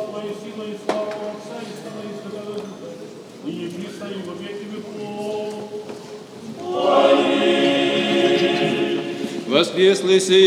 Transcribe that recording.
Твоей силой и славу Отца и Сына и Святого Духа, ныне и присно и во веки веков. Воскреслый